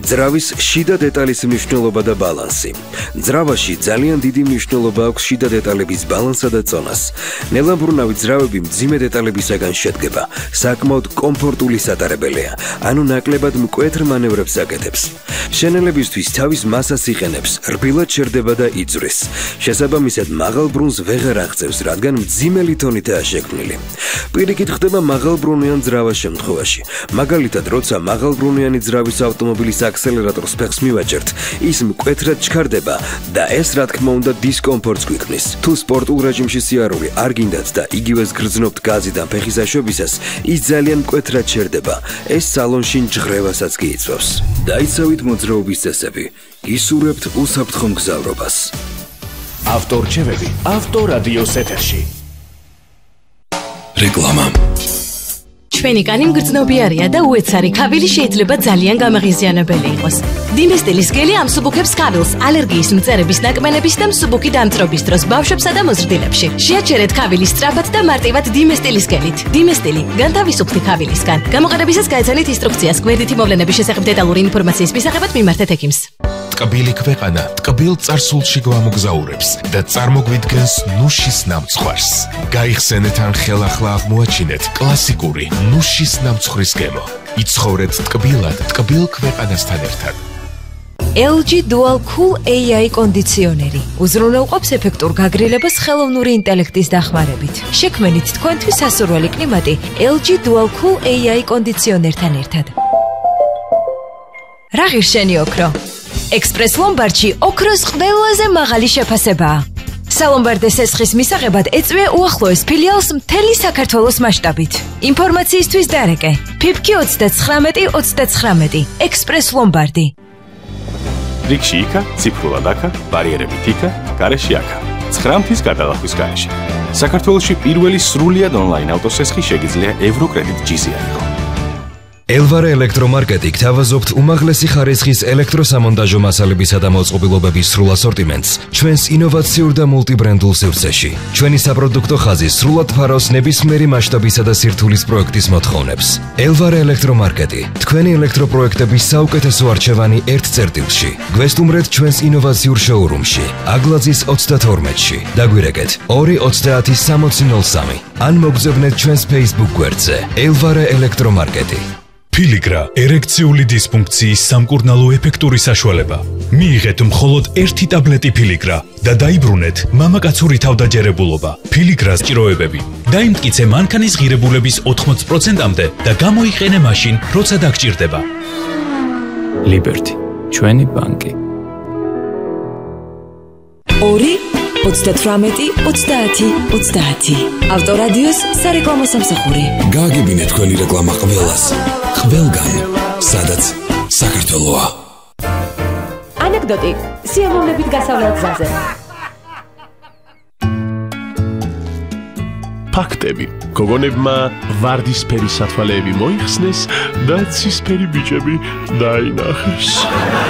ძრავის შიდა დეტალის მნიშვნელობა და ბალანსი. ძრავაში ძალიან დიდი მნიშვნელობა აქვს შიდა დეტალების ბალანსსა და წონას. ნელამბრუნავი ძრავები მძიმე დეტალებისაგან შედგება, საკმაოდ კომფორტული სატარებელია, ანუ ნაკლებად მკვეთრ მანევრებს აკეთებს. მშენელებისთვის თავის მასას იყენებს, რბილად შერდება და იწვრის. შესაბამისად, მაღალ ბრუნს ვეღარ აღწევს, რადგან მძიმელი თონითაა შექმნილი. პირიქით ხდება მაღალბრუნიან ძრავას შემთხვევაში. მაგალითად, როცა მაღალბრუნიანი ძრავის ავტომობილის აქსელერატორს ფეხს მივაჭერთ, ის მკვეთრად ჩქარდება და ეს რა თქმა უნდა დისკომფორტს გვიქმნის. თუ სპორტულ რეჟიმში სიარული არ გინდათ და იგივეს გრძნობთ გაზიდან ფეხის აშვებისას, ის ძალიან მკვეთრად შერდება. ეს სალონში ჟღრევასაც გიიწვევს. დაიცავით მოძრაობის წესები. გისურვებთ უსაფრთხო მგზავრობას. ავტორჩევები ავტორადიოს ეთერში. რეკლამა. ჩვენი კანი მგრძნობიარია და უეცარი ქავილი შეიძლება ძალიან გამაღიზიანებელი იყოს. დიმესტილის გელი ამსუბუქებს ქავილს ალერგიის მწერების ნაკმენების და მსუბუქი დამწრობის დროს ბავშვებსა და მოზრდილებში. შეაჩერეთ ქავილის სწრაფად და მარტივად დიმესტილის გელით. დიმესტილი განთავისუფლდი ქავილისგან. გამოყენებისას გაეცანით ინსტრუქციას გვერდითი მოვლენების შესახებ დეტალური ინფორმაციის მისაღებად მიმართეთ ექიმს. ტკბილი ქვეყანა ტკბილ წარსულში გვამოგზაურებს და წარმოგვიდგენს ნუშის ნამცხვარს. გაიხსენეთ ან ხელახლა აღმოაჩინეთ კლასიკური ნუშის ნამცხვრის გემო. იცხოვრეთ ტკბილად ტკბილ ქვეყანასთან ერთად. LG Dual Cool AI კონდიციონერი უზრუნველყოფს ეფექტურ გაგრილებას ხელოვნური ინტელექტის დახმარებით. შექმნით თქვენთვის სასურველი კლიმატი LG Dual Cool AI კონდიციონერთან ერთად. რა ღირსშენი ოქრო? Express Lombardში ოქროს ყველაზე მაღალი შეფასებაა. სალომბარდეს ესხის მისაღებად ეწვია უახლოეს ფილიალს მთელი საქართველოს მასშტაბით. ინფორმაციისთვის დარეკე PIPK 39 Express Lombardi. რიგში იქა, ციფრულად აქა, ბარიერებით იქა, გარეშე აქა. 9 მთის გადალახვის გარეშე. საქართველოში პირველი სრულიად ონლაინ ავტოსესხი შეგიძლია ევროკრედიტ GZI იყო. ელვარე ელექტრომარკეტი გთავაზობთ უმაღლესი ხარისხის ელექტროსამონტაჟო მასალებისა და მოწყობილობების სრულ ასორტიმენტს ჩვენს ინოვაციურ და მულტიბრენდულ სივრცეში. ჩვენი საპროდუქტო ხაზი სრულად ფარავს ნებისმიერი მასშტაბისა და სირთულის პროექტის მოთხოვნებს. ელვარე ელექტრომარკეტი, თქვენი ელექტროპროექტების საუკეთესო არჩევანი ერთ წერტილში. გვესტუმრეთ ჩვენს ინოვაციურ შოურუმში, აგლაძის 32-ში. დაგვირეკეთ 230-6003 ან მოგზავნეთ ჩვენს Facebook გვერდზე ელვარე ელექტრომარკეტი. Filigra ერექციული დისფუნქციის სამკურნალო ეფექტური საშუალება. მიიღეთ მხოლოდ 1 ტაბლეტი Filigra და დაიბრუნეთ მამაკაცური თავდაჯერებულობა. Filigras ჭიროებები. დაიმტკიცე მანქანის ღირებულების 80%-მდე და გამოიყენე მაშინ, როცა დაგჭირდება. Liberty, ჩვენი ბანკი. 2-38-30-30 ავტორადიოს სარეკლამო სამსახური. გააგებინეთ თქვენი რეკლამა ყველას. ყველგან, სადაც საქართველოა. ანეკდოტი სიამოვნებით გასავლელ გზაზე. ფაქტები. გოგონებმა ვარდისფერი სათვალეები მოიხსნეს და ცისფერი ბიჭები დაინახეს.